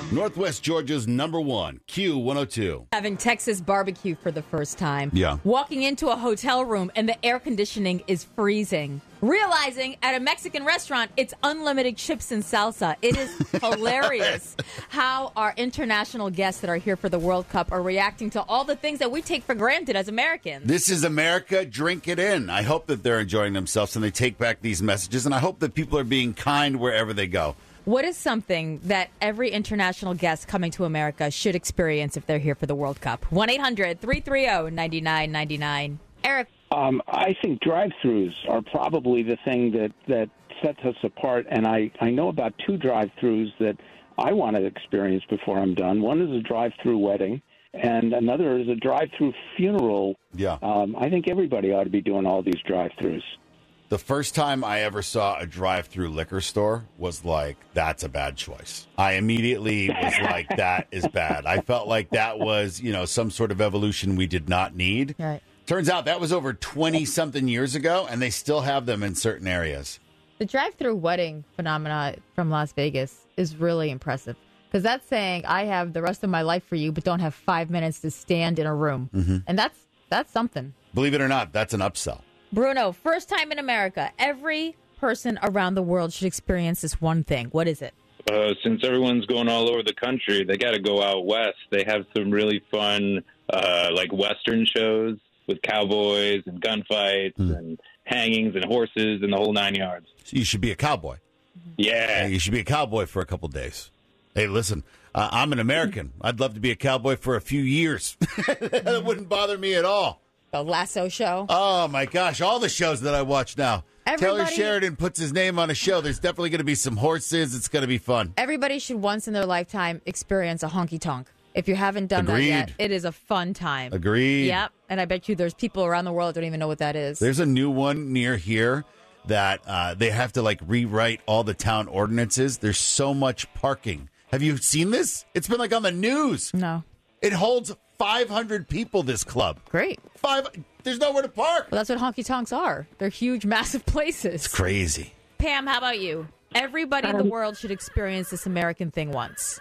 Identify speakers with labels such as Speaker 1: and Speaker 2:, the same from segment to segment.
Speaker 1: Northwest Georgia's number one, Q102.
Speaker 2: Having Texas barbecue for the first time.
Speaker 1: Yeah.
Speaker 2: Walking into a hotel room and the air conditioning is freezing. Realizing at a Mexican restaurant, it's unlimited chips and salsa. It is hilarious how our international guests that are here for the World Cup are reacting to all the things that we take for granted as Americans.
Speaker 1: This is America. Drink it in. I hope that they're enjoying themselves and they take back these messages, and I hope that people are being kind wherever they go.
Speaker 2: What is something that every international guest coming to America should experience if they're here for the World Cup? 1-800-330-9999. Eric.
Speaker 3: I think drive-thrus are probably the thing that sets us apart, and I know about two drive-thrus that I want to experience before I'm done. One is a drive-thru wedding, and another is a drive-thru funeral.
Speaker 1: Yeah.
Speaker 3: I think everybody ought to be doing all these drive-thrus.
Speaker 1: The first time I ever saw a drive-through liquor store was like, that's a bad choice. I immediately was like, that is bad. I felt like that was, some sort of evolution we did not need.
Speaker 2: Right.
Speaker 1: Turns out that was over 20-something years ago, and they still have them in certain areas.
Speaker 2: The drive-through wedding phenomena from Las Vegas is really impressive. Because that's saying, I have the rest of my life for you, but don't have 5 minutes to stand in a room. Mm-hmm. And that's something.
Speaker 1: Believe it or not, that's an upsell.
Speaker 2: Bruno, first time in America. Every person around the world should experience this one thing. What is it?
Speaker 4: Since everyone's going all over the country, they got to go out west. They have some really fun, Western shows with cowboys and gunfights and hangings and horses and the whole 9 yards.
Speaker 1: So you should be a cowboy.
Speaker 4: Yeah.
Speaker 1: You should be a cowboy for a couple days. Hey, listen, I'm an American. I'd love to be a cowboy for a few years. That wouldn't bother me at all.
Speaker 2: The Lasso show.
Speaker 1: Oh, my gosh. All the shows that I watch now. Taylor Sheridan puts his name on a show. There's definitely going to be some horses. It's going to be fun.
Speaker 2: Everybody should once in their lifetime experience a honky-tonk. If you haven't done that yet, it is a fun time.
Speaker 1: Agreed.
Speaker 2: Yep. And I bet you there's people around the world that don't even know what that is.
Speaker 1: There's a new one near here that they have to, rewrite all the town ordinances. There's so much parking. Have you seen this? It's been, on the news.
Speaker 2: No.
Speaker 1: It holds 500 people, this club.
Speaker 2: Great.
Speaker 1: There's nowhere to park.
Speaker 2: Well, that's what honky-tonks are. They're huge, massive places.
Speaker 1: It's crazy.
Speaker 2: Pam, how about you? Everybody in the world should experience this American thing once.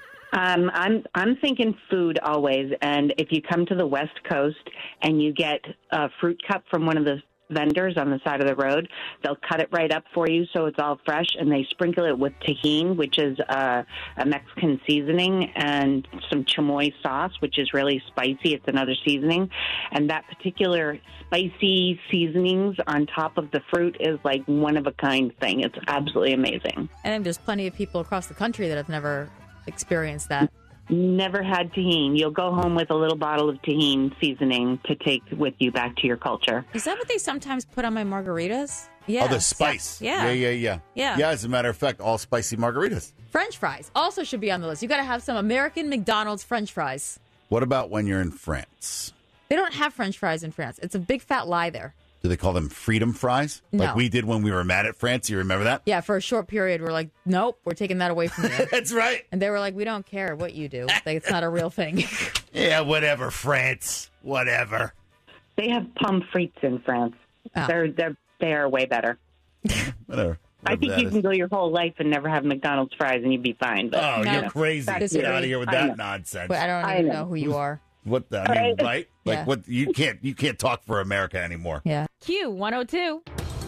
Speaker 5: I'm thinking food always, and if you come to the West Coast and you get a fruit cup from one of the vendors on the side of the road, they'll cut it right up for you so it's all fresh, and they sprinkle it with tajin, which is a Mexican seasoning, and some chamoy sauce, which is really spicy. It's another seasoning, and that particular spicy seasonings on top of the fruit is like one-of-a-kind thing. It's absolutely amazing.
Speaker 2: And there's plenty of people across the country that have never experienced that.
Speaker 5: Never had tajin. You'll go home with a little bottle of tajin seasoning to take with you back to your culture.
Speaker 2: Is that what they sometimes put on my margaritas? Yeah.
Speaker 1: Oh, the spice.
Speaker 2: Yeah.
Speaker 1: Yeah, as a matter of fact, all spicy margaritas.
Speaker 2: French fries also should be on the list. You got to have some American McDonald's French fries.
Speaker 1: What about when you're in France?
Speaker 2: They don't have French fries in France. It's a big fat lie there.
Speaker 1: Do they call them freedom fries?
Speaker 2: No.
Speaker 1: Like we did when we were mad at France. You remember that?
Speaker 2: Yeah, for a short period, we're like, nope, we're taking that away from you.
Speaker 1: That's right.
Speaker 2: And they were like, we don't care what you do. It's not a real thing.
Speaker 1: Yeah, whatever, France. Whatever.
Speaker 5: They have pommes frites in France.
Speaker 2: Oh.
Speaker 5: They are way better.
Speaker 1: Whatever.
Speaker 5: I think you can go your whole life and never have McDonald's fries and you'd be fine. But,
Speaker 1: you're crazy. Get out of here with that nonsense.
Speaker 2: But I don't even know who you are.
Speaker 1: What the, I mean, right?
Speaker 2: Yeah.
Speaker 1: What you can't talk for America anymore.
Speaker 2: Yeah. Q102.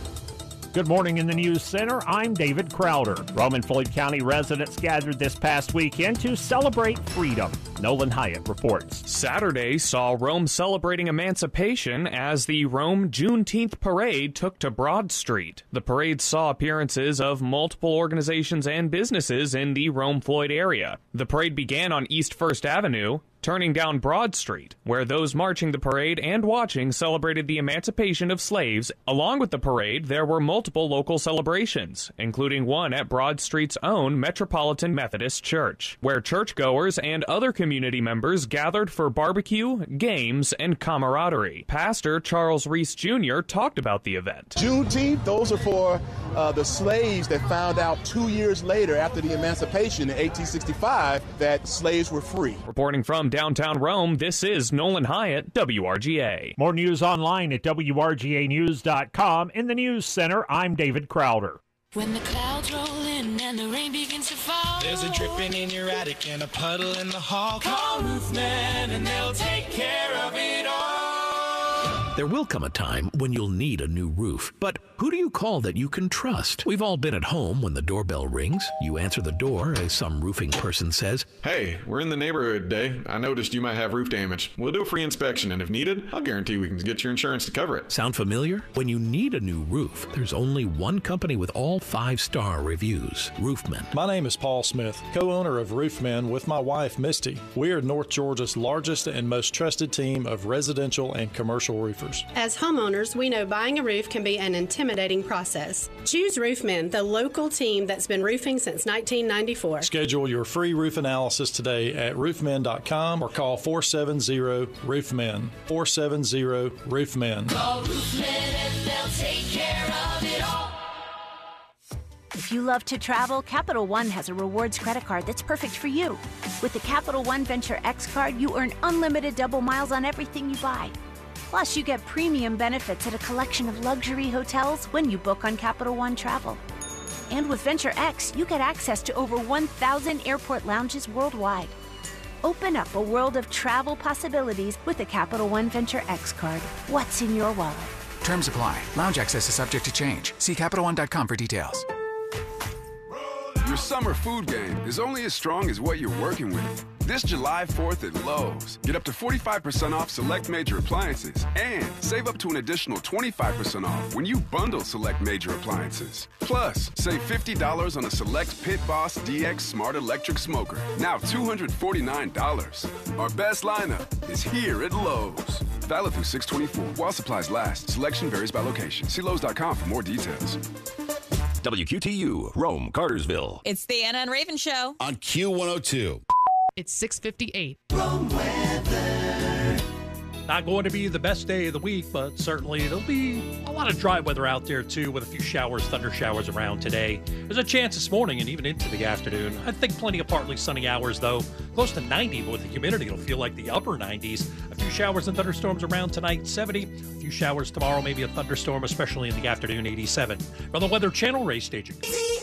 Speaker 6: Good morning in the News Center. I'm David Crowder. Rome and Floyd County residents gathered this past weekend to celebrate freedom. Nolan Hyatt reports.
Speaker 7: Saturday saw Rome celebrating emancipation as the Rome Juneteenth parade took to Broad Street. The parade saw appearances of multiple organizations and businesses in the Rome-Floyd area. The parade began on East First Avenue, turning down Broad Street, where those marching the parade and watching celebrated the emancipation of slaves. Along with the parade, there were multiple local celebrations, including one at Broad Street's own Metropolitan Methodist Church, where churchgoers and other community members gathered for barbecue, games, and camaraderie. Pastor Charles Reese Jr. talked about the event.
Speaker 8: Juneteenth, those are for the slaves that found out 2 years later after the emancipation in 1865 that slaves were free.
Speaker 7: Reporting from downtown Rome, this is Nolan Hyatt, WRGA.
Speaker 6: More news online at WRGAnews.com. In the News Center, I'm David Crowder.
Speaker 9: When the clouds roll in and the rain begins to fall. There's a dripping in your attic and a puddle in the hall. Call Roofman and they'll take care of it all.
Speaker 10: There will come a time when you'll need a new roof, but who do you call that you can trust? We've all been at home when the doorbell rings. You answer the door as some roofing person says,
Speaker 11: "Hey, we're in the neighborhood today. I noticed you might have roof damage. We'll do a free inspection, and if needed, I'll guarantee we can get your insurance to cover it."
Speaker 10: Sound familiar? When you need a new roof, there's only one company with all 5-star reviews, Roofman.
Speaker 12: My name is Paul Smith, co-owner of Roofman with my wife, Misty. We are North Georgia's largest and most trusted team of residential and commercial roofers.
Speaker 13: As homeowners, we know buying a roof can be an intimidating process. Choose Roofman, the local team that's been roofing since 1994.
Speaker 12: Schedule your free roof analysis today at roofman.com or call 470-ROOFMEN. 470-ROOFMEN.
Speaker 9: Call Roofman and they'll take care of it all.
Speaker 14: If you love to travel, Capital One has a rewards credit card that's perfect for you. With the Capital One Venture X card, you earn unlimited double miles on everything you buy. Plus, you get premium benefits at a collection of luxury hotels when you book on Capital One Travel. And with Venture X, you get access to over 1,000 airport lounges worldwide. Open up a world of travel possibilities with the Capital One Venture X card. What's in your wallet?
Speaker 15: Terms apply. Lounge access is subject to change. See CapitalOne.com for details.
Speaker 16: Your summer food game is only as strong as what you're working with. This July 4th at Lowe's, get up to 45% off select major appliances and save up to an additional 25% off when you bundle select major appliances. Plus, save $50 on a select Pit Boss DX Smart Electric Smoker, now $249. Our best lineup is here at Lowe's. Valid through 6/24 while supplies last. Selection varies by location. See Lowe's.com for more details.
Speaker 17: WQTU, Rome, Cartersville.
Speaker 18: It's the Anna and Raven Show.
Speaker 1: On Q102.
Speaker 19: It's 6:58.
Speaker 9: Rome weather.
Speaker 20: Not going to be the best day of the week, but certainly there'll be a lot of dry weather out there, too, with a few showers, thunder showers around today. There's a chance this morning and even into the afternoon. I think plenty of partly sunny hours, though. Close to 90, but with the humidity, it'll feel like the upper 90s. A few showers and thunderstorms around tonight, 70. A few showers tomorrow, maybe a thunderstorm, especially in the afternoon, 87. From the Weather Channel, Ray Staging.